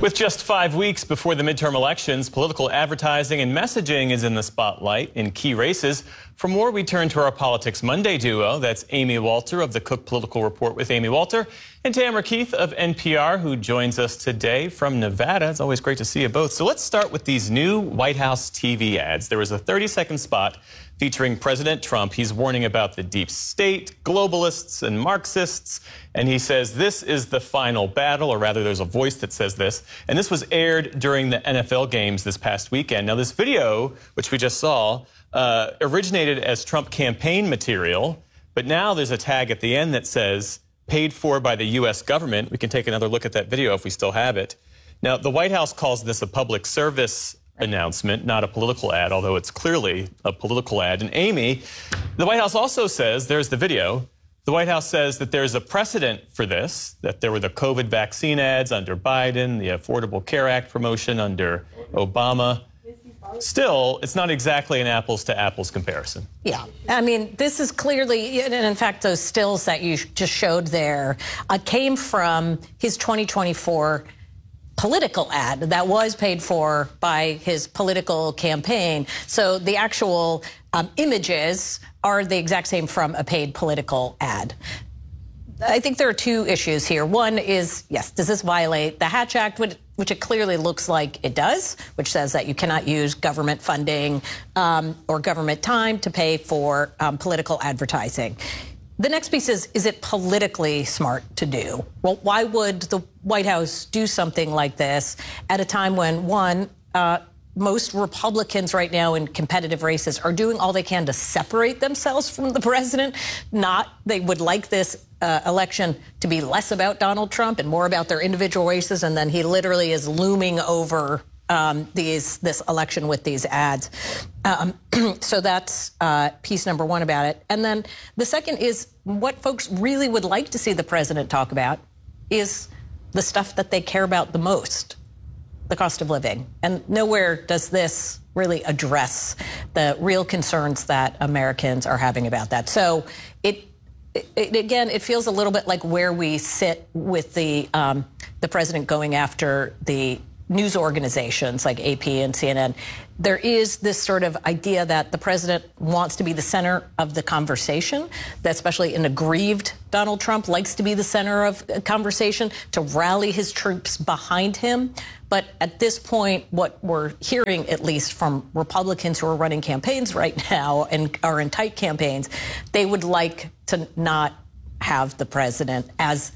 With just 5 weeks before the midterm elections, political advertising and messaging is in the spotlight in key races. For more, we turn to our Politics Monday duo. That's Amy Walter of the Cook Political Report with Amy Walter and Tamara Keith of NPR, who joins us today from Nevada. It's always great to see you both. So let's start with these new White House TV ads. There was a 30-second spot featuring President Trump. He's warning about the deep state, globalists, and Marxists. And he says this is the final battle, or rather there's a voice that says this. And this was aired during the NFL games this past weekend. Now, this video, which we just saw, originated as Trump campaign material. But now there's a tag at the end that says, paid for by the U.S. government. We can take another look at that video if we still have it. Now, the White House calls this a public service announcement, not a political ad, although it's clearly a political ad. And Amy, the White House also says, there's the video, the White House says that there's a precedent for this, that there were the COVID vaccine ads under Biden, the Affordable Care Act promotion under Obama. Still, it's not exactly an apples-to-apples comparison. Yeah. I mean, this is clearly, and in fact, those stills that you just showed there came from his 2024 political ad that was paid for by his political campaign. So the actual images are the exact same from a paid political ad. I think there are two issues here. One is, yes, does this violate the Hatch Act, which it clearly looks like it does, which says that you cannot use government funding or government time to pay for political advertising. The next piece is it politically smart to do? Well, why would the White House do something like this at a time when, one, most Republicans right now in competitive races are doing all they can to separate themselves from the president? They would like this election to be less about Donald Trump and more about their individual races, and then he literally is looming over this election with these ads. So that's piece number one about it. And then the second is what folks really would like to see the president talk about is the stuff that they care about the most, the cost of living. And nowhere does this really address the real concerns that Americans are having about that. So again, it feels a little bit like where we sit with the president going after the news organizations like AP and CNN. There is this sort of idea that the president wants to be the center of the conversation, that especially an aggrieved Donald Trump likes to be the center of a conversation, to rally his troops behind him. But at this point, what we're hearing, at least from Republicans who are running campaigns right now and are in tight campaigns, they would like to not have the president as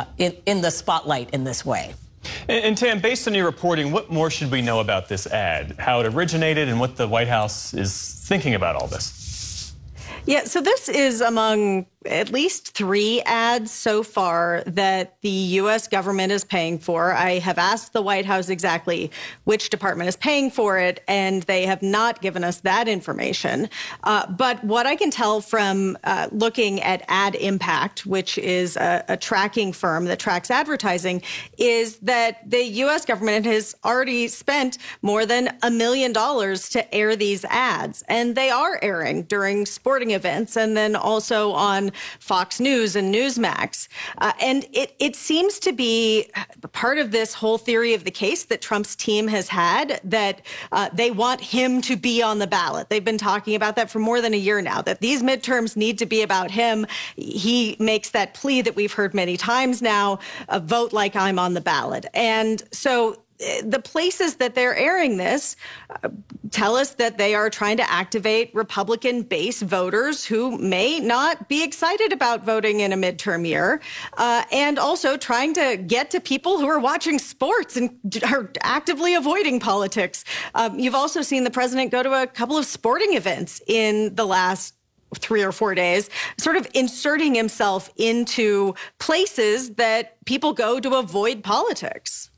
in the spotlight in this way. And Tam, based on your reporting, what more should we know about this ad, how it originated and what the White House is thinking about all this? Yeah, so this is among at least 3 ads so far that the U.S. government is paying for. I have asked the White House exactly which department is paying for it, and they have not given us that information. But what I can tell from looking at Ad Impact, which is a tracking firm that tracks advertising, is that the U.S. government has already spent more than $1 million to air these ads. And they are airing during sporting events and then also on Fox News and Newsmax. And it seems to be part of this whole theory of the case that Trump's team has had, that they want him to be on the ballot. They've been talking about that for more than a year now, that these midterms need to be about him. He makes that plea that we've heard many times now, vote like I'm on the ballot. And so the places that they're airing this tell us that they are trying to activate Republican base voters who may not be excited about voting in a midterm year, and also trying to get to people who are watching sports and are actively avoiding politics. You've also seen the president go to a couple of sporting events in the last 3 or 4 days, sort of inserting himself into places that people go to avoid politics.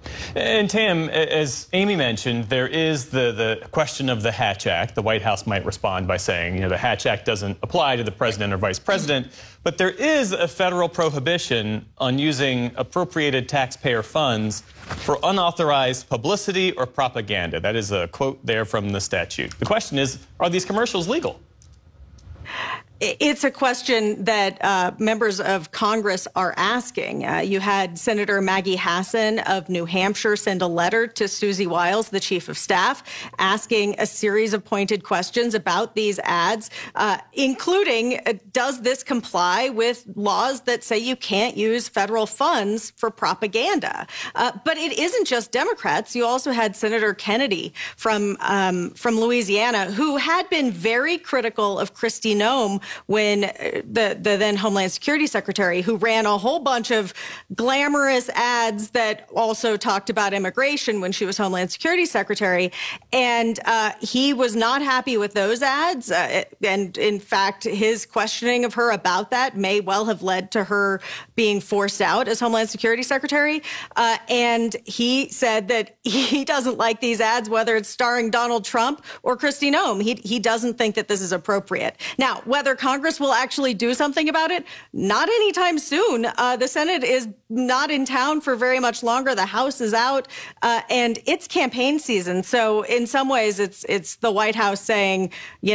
And Tam, as Amy mentioned, there is the question of the Hatch Act. The White House might respond by saying, the Hatch Act doesn't apply to the president or vice president, but there is a federal prohibition on using appropriated taxpayer funds for unauthorized publicity or propaganda. That is a quote there from the statute. The question is, are these commercials legal? It's a question that members of Congress are asking. You had Senator Maggie Hassan of New Hampshire send a letter to Susie Wiles, the chief of staff, asking a series of pointed questions about these ads, including, does this comply with laws that say you can't use federal funds for propaganda? But it isn't just Democrats. You also had Senator Kennedy from Louisiana, who had been very critical of Kristi Noem when the then Homeland Security Secretary, who ran a whole bunch of glamorous ads that also talked about immigration when she was Homeland Security Secretary. And he was not happy with those ads. And in fact, his questioning of her about that may well have led to her being forced out as Homeland Security Secretary. And he said that he doesn't like these ads, whether it's starring Donald Trump or Kristi Noem. He doesn't think that this is appropriate. Now, whether Congress will actually do something about it, not anytime soon. The Senate is not in town for very much longer. The House is out, and it's campaign season. So in some ways, it's the White House saying,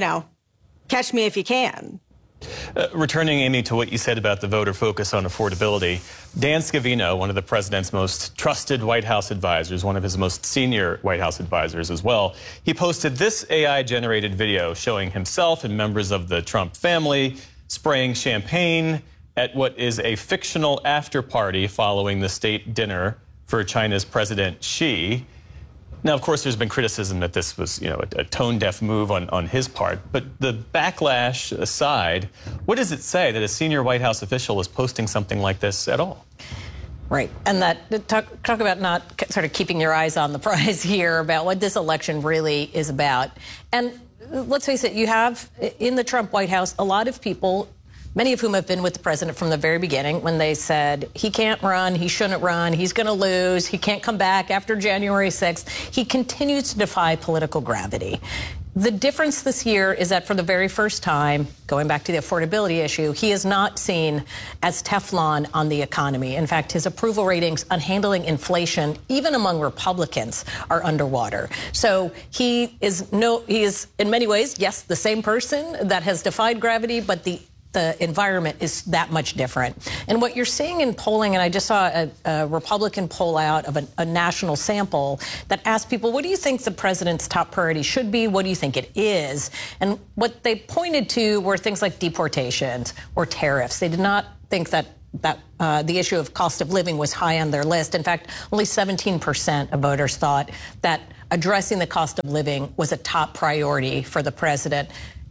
catch me if you can. Returning, Amy, to what you said about the voter focus on affordability, Dan Scavino, one of the president's most trusted White House advisors, one of his most senior White House advisors as well, he posted this AI-generated video showing himself and members of the Trump family spraying champagne at what is a fictional after-party following the state dinner for China's President Xi. Now, of course, there's been criticism that this was, a tone-deaf move on his part. But the backlash aside, what does it say that a senior White House official is posting something like this at all? Right. And that talk about not sort of keeping your eyes on the prize here about what this election really is about. And let's face it, you have in the Trump White House a lot of people, many of whom have been with the president from the very beginning when they said he can't run, he shouldn't run, he's going to lose, he can't come back after January 6th. He continues to defy political gravity. The difference this year is that for the very first time, going back to the affordability issue, he is not seen as Teflon on the economy. In fact, his approval ratings on handling inflation, even among Republicans, are underwater. So he is in many ways, yes, the same person that has defied gravity, but the environment is that much different. And what you're seeing in polling, and I just saw a Republican poll out of a national sample that asked people, what do you think the president's top priority should be? What do you think it is? And what they pointed to were things like deportations or tariffs. They did not think that the issue of cost of living was high on their list. In fact, only 17% of voters thought that addressing the cost of living was a top priority for the president.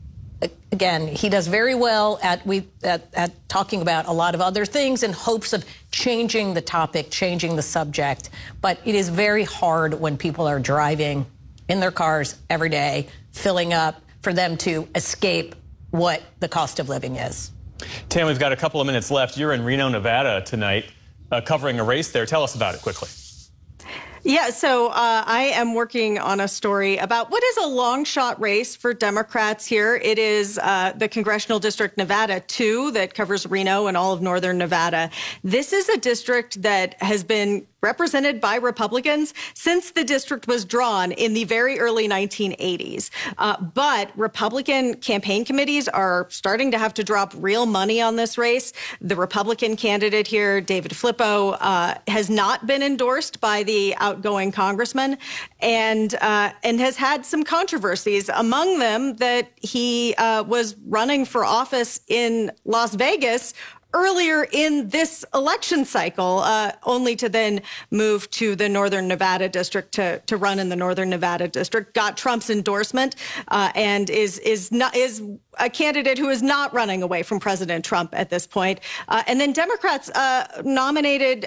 Again, he does very well at talking about a lot of other things in hopes of changing the topic, changing the subject. But it is very hard when people are driving in their cars every day, filling up, for them to escape what the cost of living is. Tam, we've got a couple of minutes left. You're in Reno, Nevada tonight, covering a race there. Tell us about it quickly. Yeah, so I am working on a story about what is a long shot race for Democrats here. It is the Congressional District Nevada 2 that covers Reno and all of northern Nevada. This is a district that has been represented by Republicans since the district was drawn in the very early 1980s. But Republican campaign committees are starting to have to drop real money on this race. The Republican candidate here, David Flippo, has not been endorsed by the outgoing congressman and has had some controversies, among them that he was running for office in Las Vegas earlier in this election cycle, only to then move to the Northern Nevada district to run in the Northern Nevada district, got Trump's endorsement, and is a candidate who is not running away from President Trump at this point. And then Democrats nominated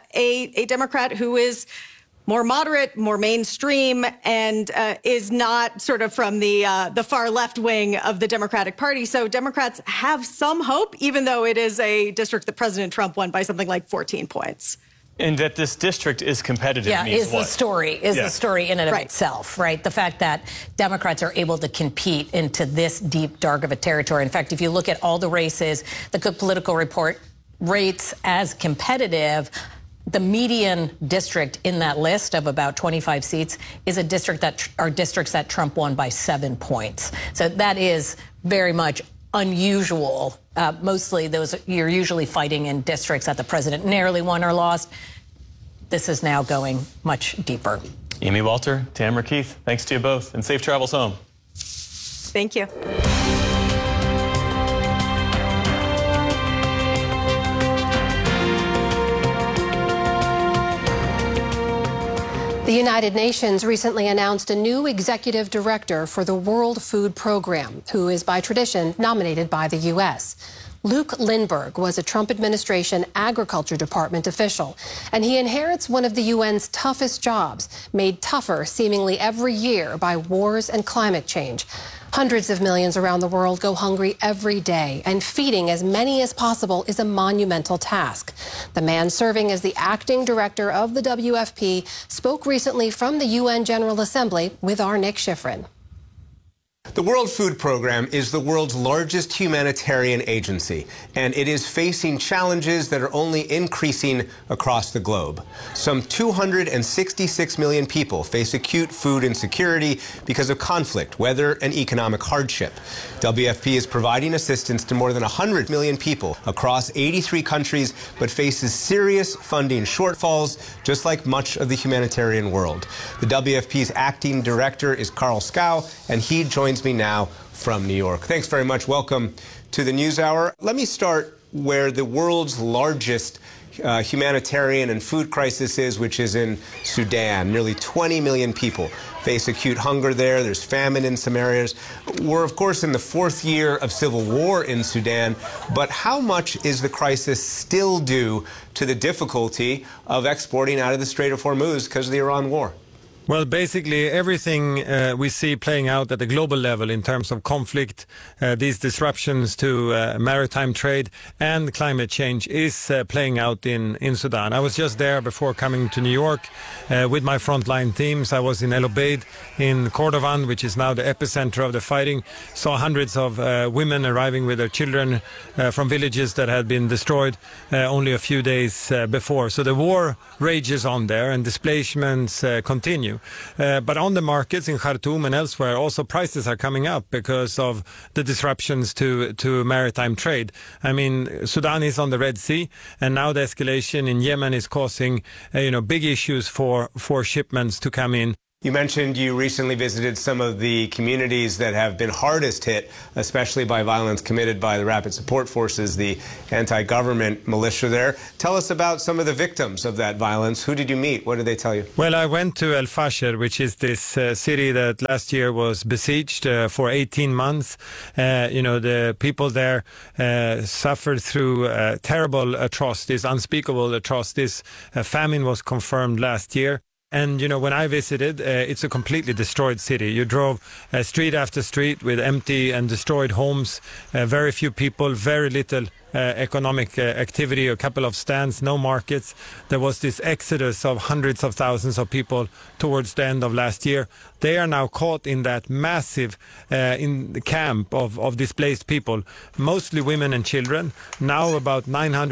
a Democrat who is more moderate, more mainstream, and is not sort of from the far left wing of the Democratic Party. So Democrats have some hope, even though it is a district that President Trump won by something like 14 points. And that this district is competitive means what? The story in and of itself, right? The fact that Democrats are able to compete into this deep, dark of a territory. In fact, if you look at all the races, the Cook Political Report rates as competitive. The median district in that list of about 25 seats is a district that are districts that Trump won by 7 points. So that is very much unusual. Mostly those, you're usually fighting in districts that the president narrowly won or lost. This is now going much deeper. Amy Walter, Tamara Keith, thanks to you both, and safe travels home. Thank you. The United Nations recently announced a new executive director for the World Food Program, who is by tradition nominated by the U.S. Luke Lindberg was a Trump administration Agriculture Department official, and he inherits one of the UN's toughest jobs, made tougher seemingly every year by wars and climate change. Hundreds of millions around the world go hungry every day, and feeding as many as possible is a monumental task. The man serving as the acting director of the WFP spoke recently from the UN General Assembly with our Nick Schifrin. The World Food Program is the world's largest humanitarian agency, and it is facing challenges that are only increasing across the globe. Some 266 million people face acute food insecurity because of conflict, weather, and economic hardship. WFP is providing assistance to more than 100 million people across 83 countries, but faces serious funding shortfalls, just like much of the humanitarian world. The WFP's acting director is Carl Scow, and he joins me now from New York. Thanks very much. Welcome to the NewsHour. Let me start where the world's largest humanitarian and food crisis is, which is in Sudan. Nearly 20 million people face acute hunger there. There's famine in some areas. We're, of course, in the fourth year of civil war in Sudan, but how much is the crisis still due to the difficulty of exporting out of the Strait of Hormuz because of the Iran war? Well, basically everything we see playing out at the global level in terms of conflict, these disruptions to maritime trade and climate change is playing out in Sudan. I was just there before coming to New York with my frontline teams. I was in El Obeid in Kordofan, which is now the epicenter of the fighting. Saw hundreds of women arriving with their children from villages that had been destroyed only a few days before. So the war rages on there and displacements continue. But on the markets in Khartoum and elsewhere, also prices are coming up because of the disruptions to maritime trade. I mean, Sudan is on the Red Sea, and now the escalation in Yemen is causing, big issues for shipments to come in. You mentioned you recently visited some of the communities that have been hardest hit, especially by violence committed by the Rapid Support Forces, the anti-government militia there. Tell us about some of the victims of that violence. Who did you meet? What did they tell you? Well, I went to El Fasher, which is this city that last year was besieged for 18 months. The people there suffered through terrible atrocities, unspeakable atrocities. Famine was confirmed last year. And, when I visited, it's a completely destroyed city. You drove street after street with empty and destroyed homes, very few people, very little economic activity, a couple of stands, no markets. There was this exodus of hundreds of thousands of people towards the end of last year. They are now caught in that massive in the camp of displaced people, mostly women and children. Now about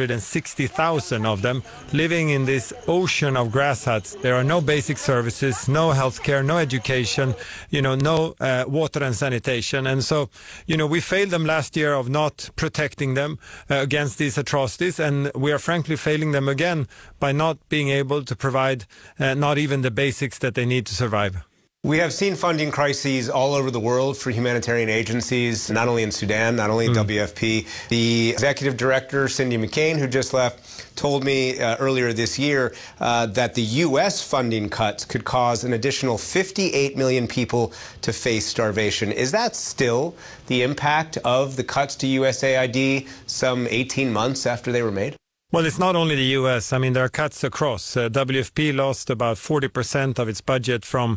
960,000 of them living in this ocean of grass huts. There are no basic services, no healthcare, no education, no water and sanitation. And so, we failed them last year of not protecting them against these atrocities, and we are frankly failing them again by not being able to provide not even the basics that they need to survive. We have seen funding crises all over the world for humanitarian agencies, not only in Sudan, not only in WFP. The executive director, Cindy McCain, who just left, told me earlier this year that the U.S. funding cuts could cause an additional 58 million people to face starvation. Is that still the impact of the cuts to USAID some 18 months after they were made? Well, it's not only the U.S. I mean, there are cuts across. WFP lost about 40% of its budget from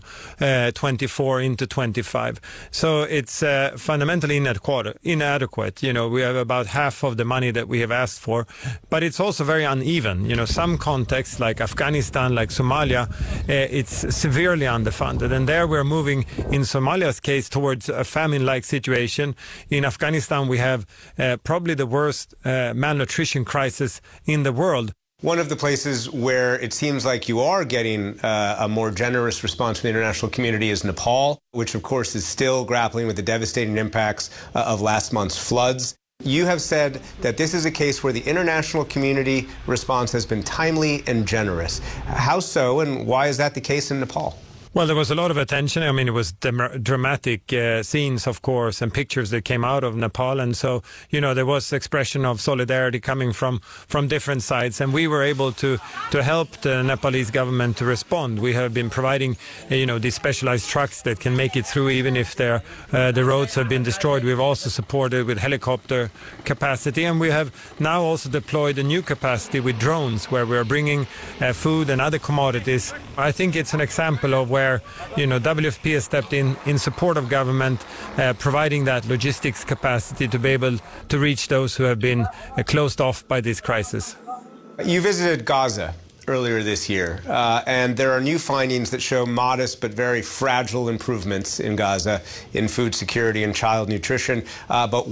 24 into 25. So it's fundamentally inadequate. We have about half of the money that we have asked for, but it's also very uneven. Some contexts like Afghanistan, like Somalia, it's severely underfunded. And there we're moving, in Somalia's case, towards a famine-like situation. In Afghanistan, we have probably the worst malnutrition crisis in the world. One of the places where it seems like you are getting a more generous response from the international community is Nepal, which, of course, is still grappling with the devastating impacts of last month's floods. You have said that this is a case where the international community response has been timely and generous. How so, and why is that the case in Nepal? Well, there was a lot of attention. I mean, it was dramatic scenes, of course, and pictures that came out of Nepal. And so, there was expression of solidarity coming from different sides. And we were able to help the Nepalese government to respond. We have been providing, these specialized trucks that can make it through even if the roads have been destroyed. We've also supported with helicopter capacity. And we have now also deployed a new capacity with drones where we're bringing food and other commodities. I think it's an example of where WFP has stepped in support of government, providing that logistics capacity to be able to reach those who have been closed off by this crisis. You visited Gaza earlier this year, and there are new findings that show modest but very fragile improvements in Gaza in food security and child nutrition. But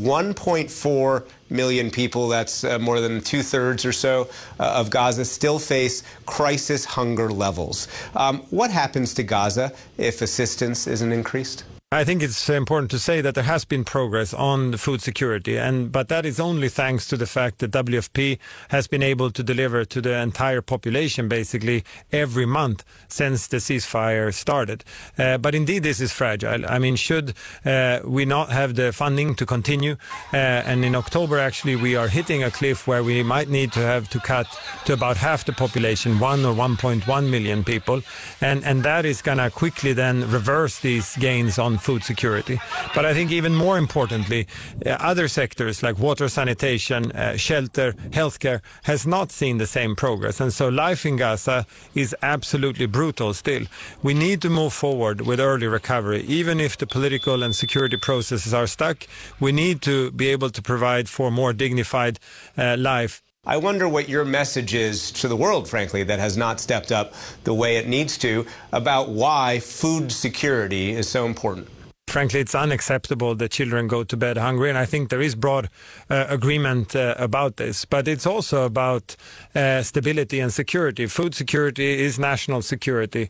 1.4 million people, that's more than 2/3 or so of Gaza, still face crisis hunger levels. What happens to Gaza if assistance isn't increased? I think it's important to say that there has been progress on the food security, but that is only thanks to the fact that WFP has been able to deliver to the entire population basically every month since the ceasefire started. But indeed, this is fragile. I mean, should we not have the funding to continue, and in October actually we are hitting a cliff where we might need to cut to about half the population, 1 or 1.1 million people, and that is going to quickly then reverse these gains on food security. But I think even more importantly, other sectors like water, sanitation, shelter, healthcare has not seen the same progress. And so life in Gaza is absolutely brutal still. We need to move forward with early recovery. Even if the political and security processes are stuck, we need to be able to provide for more dignified life. I wonder what your message is to the world, frankly, that has not stepped up the way it needs to, about why food security is so important. Frankly, it's unacceptable that children go to bed hungry, and I think there is broad agreement about this. But it's also about stability and security. Food security is national security.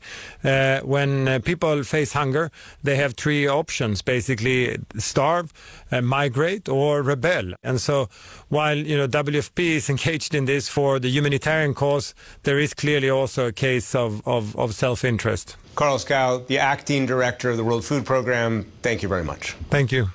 When people face hunger, they have three options, basically starve, migrate, or rebel. And so while WFP is engaged in this for the humanitarian cause, there is clearly also a case of self-interest. Carlos Gao, the acting director of the World Food Program, thank you very much. Thank you.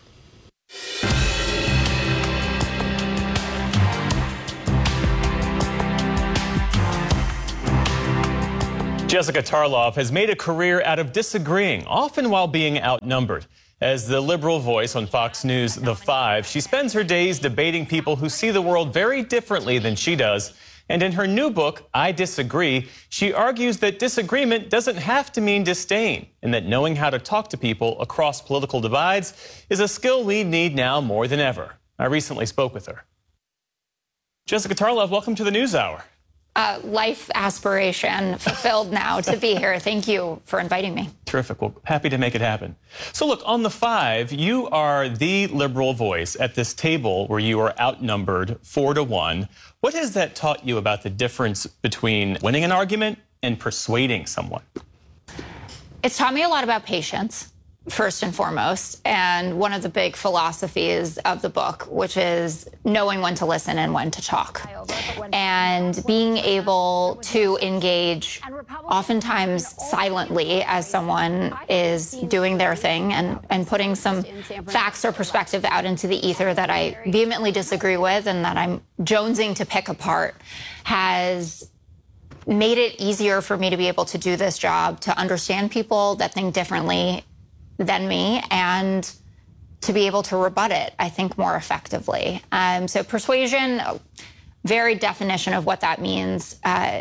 Jessica Tarlov has made a career out of disagreeing, often while being outnumbered. As the liberal voice on Fox News The Five, she spends her days debating people who see the world very differently than she does. And in her new book, I Disagree, she argues that disagreement doesn't have to mean disdain, and that knowing how to talk to people across political divides is a skill we need now more than ever. I recently spoke with her. Jessica Tarlov, welcome to the NewsHour. Life aspiration fulfilled now to be here. Thank you for inviting me. Terrific. Well, happy to make it happen. So look, on The Five, you are the liberal voice at this table where you are outnumbered 4-1. What has that taught you about the difference between winning an argument and persuading someone? It's taught me a lot about patience, first and foremost, and one of the big philosophies of the book, which is knowing when to listen and when to talk, and being able to engage oftentimes silently as someone is doing their thing and putting some facts or perspective out into the ether that I vehemently disagree with and that I'm jonesing to pick apart has made it easier for me to be able to do this job, to understand people that think differently than me, and to be able to rebut it, I think, more effectively. So persuasion, very definition of what that means.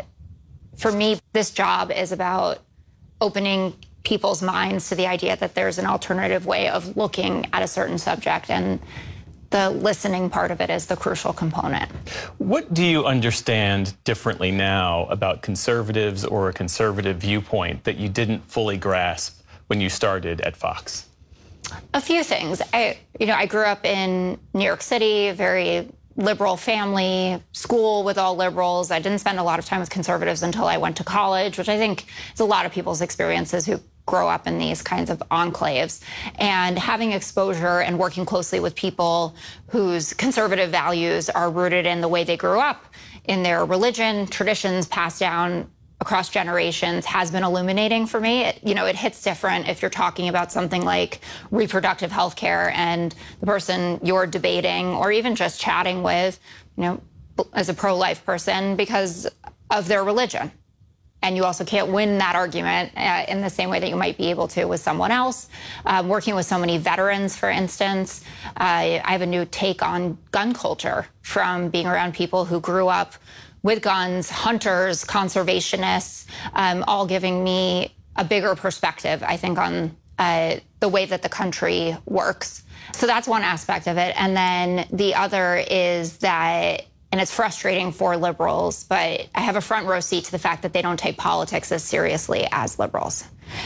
For me, this job is about opening people's minds to the idea that there's an alternative way of looking at a certain subject, and the listening part of it is the crucial component. What do you understand differently now about conservatives or a conservative viewpoint that you didn't fully grasp when you started at Fox? A few things. I grew up in New York City, very liberal family, school with all liberals. I didn't spend a lot of time with conservatives until I went to college, which I think is a lot of people's experiences who grow up in these kinds of enclaves. And having exposure and working closely with people whose conservative values are rooted in the way they grew up, in their religion, traditions passed down across generations, has been illuminating for me. It hits different if you're talking about something like reproductive health care and the person you're debating or even just chatting with, as a pro-life person because of their religion. And you also can't win that argument in the same way that you might be able to with someone else. Working with so many veterans, for instance, I have a new take on gun culture from being around people who grew up with guns, hunters, conservationists, all giving me a bigger perspective, I think, on the way that the country works. So that's one aspect of it. And then the other is that, and it's frustrating for liberals, but I have a front row seat to the fact that they don't take politics as seriously as liberals.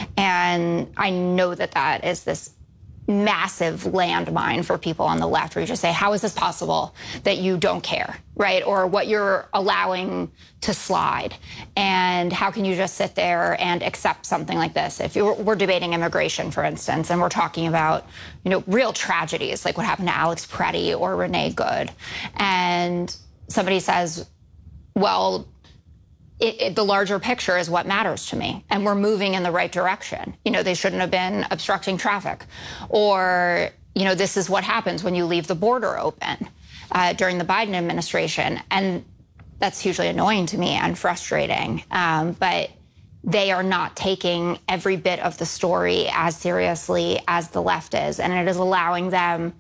And I know that that is this massive landmine for people on the left where you just say, how is this possible that you don't care, right? Or what you're allowing to slide. And how can you just sit there and accept something like this? If we're debating immigration, for instance, and we're talking about, real tragedies like what happened to Alex Preddy or Renee Good. And somebody says, well, the larger picture is what matters to me, and we're moving in the right direction. They shouldn't have been obstructing traffic. Or, this is what happens when you leave the border open during the Biden administration. And that's hugely annoying to me and frustrating. But they are not taking every bit of the story as seriously as the left is. And it is allowing them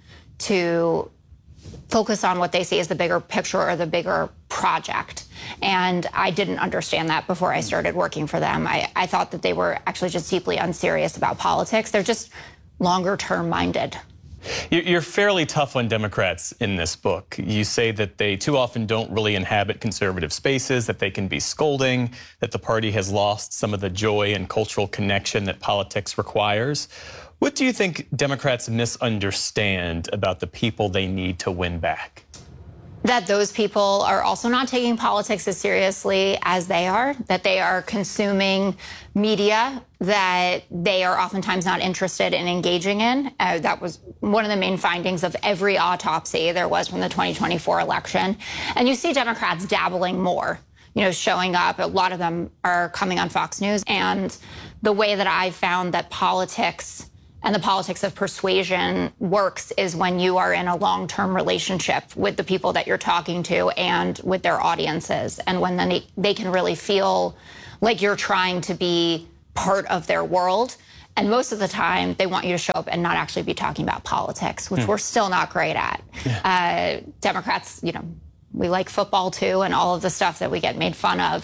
to focus on what they see as the bigger picture or the bigger project. And I didn't understand that before I started working for them. I thought that they were actually just deeply unserious about politics. They're just longer term minded. You're fairly tough on Democrats in this book. You say that they too often don't really inhabit conservative spaces, that they can be scolding, that the party has lost some of the joy and cultural connection that politics requires. What do you think Democrats misunderstand about the people they need to win back? That those people are also not taking politics as seriously as they are, that they are consuming media that they are oftentimes not interested in engaging in. That was one of the main findings of every autopsy there was from the 2024 election. And you see Democrats dabbling more, showing up. A lot of them are coming on Fox News. And the way that I found that politics and the politics of persuasion works is when you are in a long-term relationship with the people that you're talking to and with their audiences. And when then they can really feel like you're trying to be part of their world. And most of the time, they want you to show up and not actually be talking about politics, which we're still not great at. Yeah. Democrats, we like football too and all of the stuff that we get made fun of.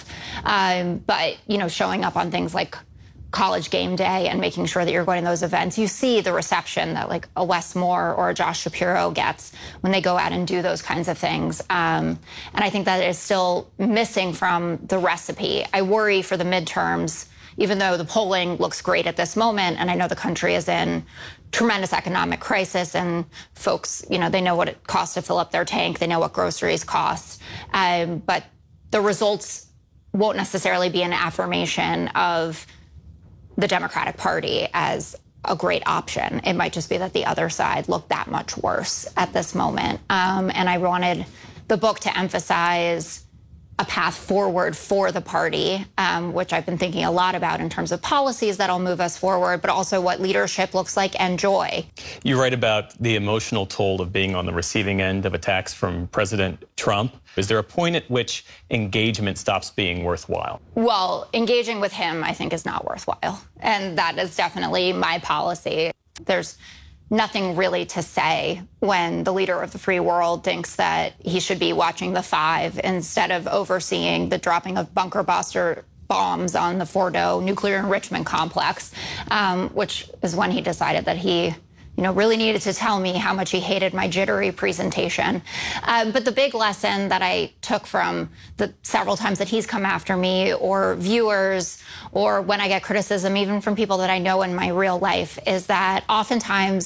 But, showing up on things like College Game Day and making sure that you're going to those events, you see the reception that like a Wes Moore or a Josh Shapiro gets when they go out and do those kinds of things. And I think that is still missing from the recipe. I worry for the midterms, even though the polling looks great at this moment, and I know the country is in tremendous economic crisis and folks, they know what it costs to fill up their tank. They know what groceries cost. But the results won't necessarily be an affirmation of the Democratic Party as a great option. It might just be that the other side looked that much worse at this moment. And I wanted the book to emphasize a path forward for the party, which I've been thinking a lot about in terms of policies that'll move us forward, but also what leadership looks like and joy. You write about the emotional toll of being on the receiving end of attacks from President Trump. Is there a point at which engagement stops being worthwhile? Well, engaging with him, I think, is not worthwhile. And that is definitely my policy. There's nothing really to say when the leader of the free world thinks that he should be watching The Five instead of overseeing the dropping of bunker buster bombs on the Fordo nuclear enrichment complex, which is when he decided that he really needed to tell me how much he hated my jittery presentation. But the big lesson that I took from the several times that he's come after me or viewers or when I get criticism, even from people that I know in my real life, is that oftentimes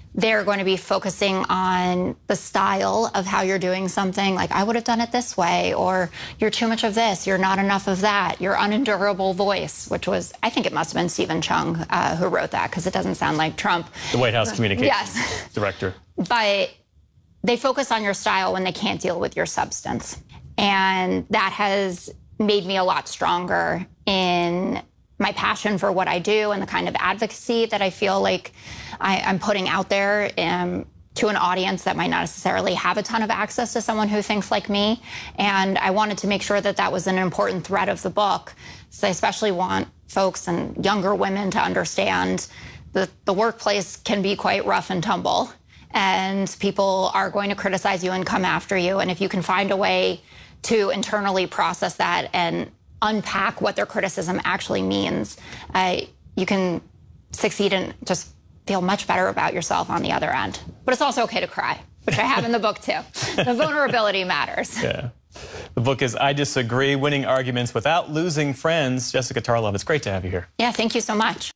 they're going to be focusing on the style of how you're doing something. Like, I would have done it this way, or you're too much of this, you're not enough of that, your unendurable voice, which was, I think it must have been Stephen Chung who wrote that, because it doesn't sound like Trump. The White House Communications Yes. Director. But they focus on your style when they can't deal with your substance. And that has made me a lot stronger in my passion for what I do and the kind of advocacy that I feel like I'm putting out there to an audience that might not necessarily have a ton of access to someone who thinks like me. And I wanted to make sure that that was an important thread of the book. So I especially want folks and younger women to understand that the workplace can be quite rough and tumble, and people are going to criticize you and come after you. And if you can find a way to internally process that and unpack what their criticism actually means, you can succeed and just feel much better about yourself on the other end. But it's also okay to cry, which I have in the book too. The vulnerability matters. Yeah. The book is I Disagree, Winning Arguments Without Losing Friends. Jessica Tarlov, it's great to have you here. Yeah, thank you so much.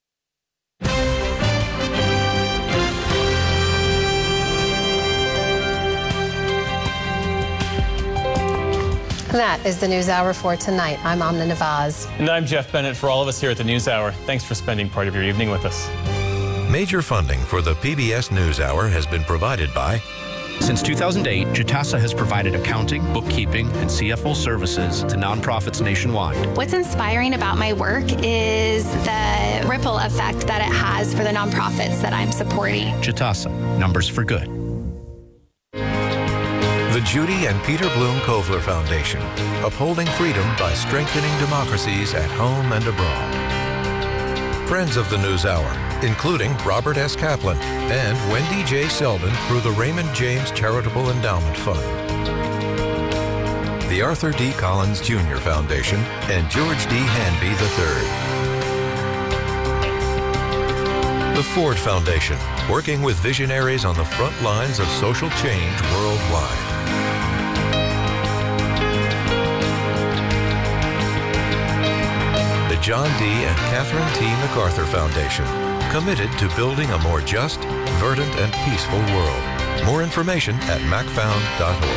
That is the NewsHour for tonight. I'm Amna Nawaz. And I'm Jeff Bennett. For all of us here at the NewsHour, thanks for spending part of your evening with us. Major funding for the PBS NewsHour has been provided by... Since 2008, Jitasa has provided accounting, bookkeeping, and CFO services to nonprofits nationwide. What's inspiring about my work is the ripple effect that it has for the nonprofits that I'm supporting. Jitasa, numbers for good. The Judy and Peter Bloom Kovler Foundation, upholding freedom by strengthening democracies at home and abroad. Friends of the NewsHour, including Robert S. Kaplan and Wendy J. Selden through the Raymond James Charitable Endowment Fund. The Arthur D. Collins Jr. Foundation and George D. Hanby III. The Ford Foundation, working with visionaries on the front lines of social change worldwide. The John D. and Catherine T. MacArthur Foundation, committed to building a more just, verdant, and peaceful world. More information at macfound.org.